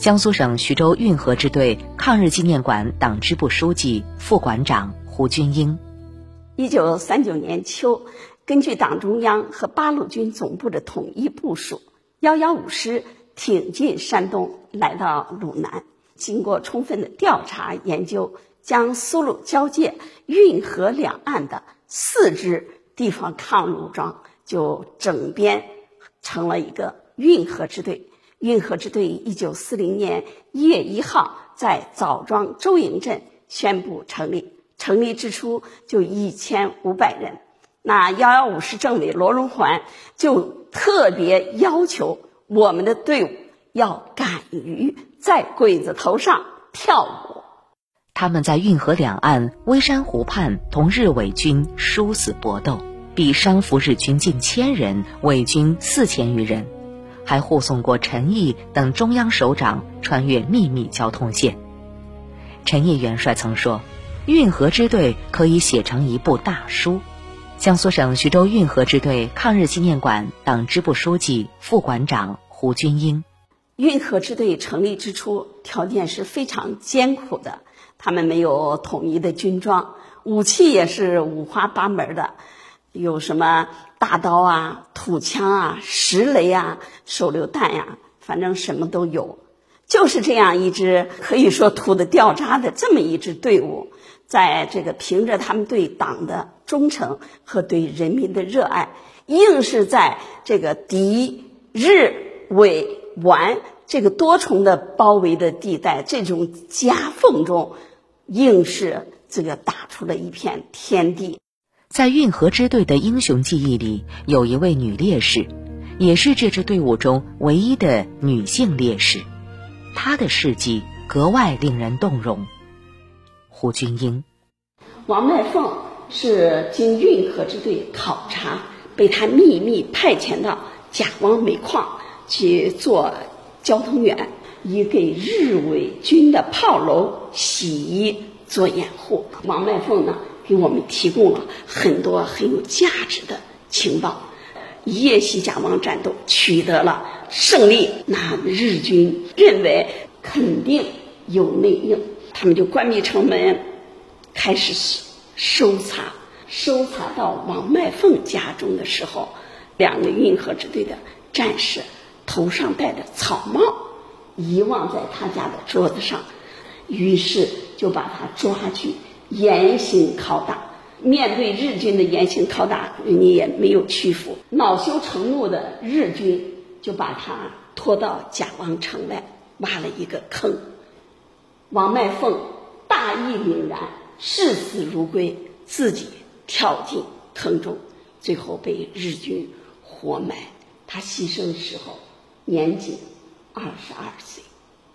江苏省徐州运河支队抗日纪念馆党支部书记、副馆长胡军英。 1939年秋，根据党中央和八路军总部的统一部署，115师挺进山东，来到鲁南。经过充分的调查研究，将苏鲁交界、运河两岸的4支地方抗日武装就整编成了一个运河支队。运河支队1940年1月1号在枣庄周营镇宣布成立。成立之初就1500人。那115师政委罗荣桓就特别要求我们的队伍要敢于在鬼子头上跳舞。 他们在运河两岸微山湖畔同日伪军殊死搏斗，毙伤俘日军近1000人，伪军4000余人，还护送过陈毅等中央首长穿越秘密交通线。陈毅元帅曾说，运河支队可以写成一部大书。江苏省徐州运河支队抗日纪念馆党支部书记、副馆长胡军英。 运河支队成立之初，条件是非常艰苦的，他们没有统一的军装，武器也是五花八门的，有什么大刀啊、土枪啊、石雷啊、手榴弹呀，反正什么都有。就是这样一支可以说土的掉渣的这么一支队伍，在这个凭着他们对党的忠诚和对人民的热爱，硬是在这个敌日伪皖这个多重的包围的地带，这种夹缝中，硬是这个打出了一片天地。 在运河支队的英雄记忆里，有一位女烈士，也是这支队伍中唯一的女性烈士，她的事迹格外令人动容。胡军英。 王麦凤是经运河支队考察，被他秘密派遣到甲汪煤矿去做交通员，以给日伪军的炮楼洗衣做掩护。王麦凤呢，给我们提供了很多很有价值的情报。夜袭甲汪战斗取得了胜利，那日军认为肯定有内应，他们就关闭城门，开始搜查到王麦凤家中的时候，2个运河支队的战士头上戴的草帽遗忘在他家的桌子上，于是就把他抓去严刑拷打。面对日军的严刑拷打，人家也没有屈服，恼羞成怒的日军就把他拖到甲汪城外挖了一个坑。王麦凤大义凛然，视死如归，自己跳进坑中，最后被日军活埋。他牺牲的时候年仅22岁。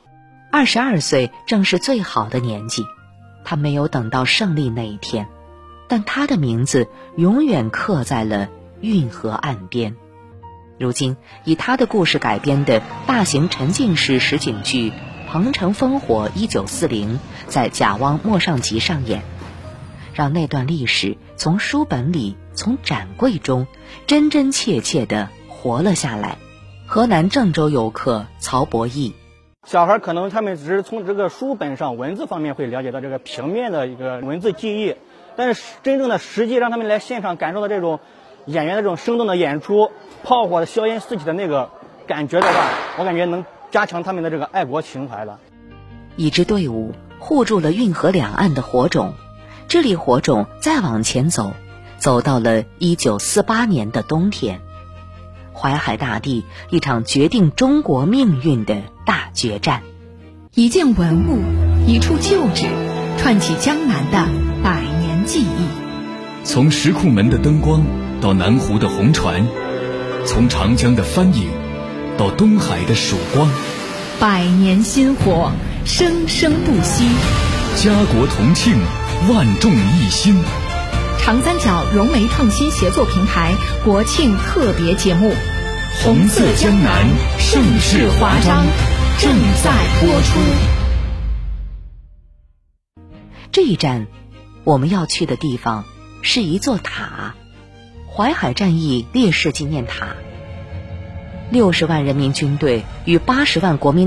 22岁正是最好的年纪，他没有等到胜利那一天，但他的名字永远刻在了运河岸边。如今以他的故事改编的大型沉浸式实景剧《彭城烽火1940》在甲汪莫上集上演，让那段历史从书本里、从展柜中真真切切地活了下来。河南郑州游客曹博义。 小孩可能他们只是从这个书本上文字方面会了解到这个平面的一个文字记忆，但是真正的实际让他们来现场感受到这种演员的这种生动的演出，炮火的硝烟四起的那个感觉的话，我感觉能加强他们的这个爱国情怀了。 一支队伍护住了运河两岸的火种，这粒火种再往前走，走到了1948年的冬天。淮海大地，一场决定中国命运的大决战。 一件文物，一处旧址，串起江南的百年记忆。 从石库门的灯光到南湖的红船，从长江的帆影到东海的曙光， 百年薪火，生生不息。 家国同庆，万众一心。 长三角融媒创新协作平台国庆特别节目《 红色江南，盛世华章》 正在播出。 这一站，我们要去的地方是一座塔——淮海战役烈士纪念塔。60万人民军队与80万国民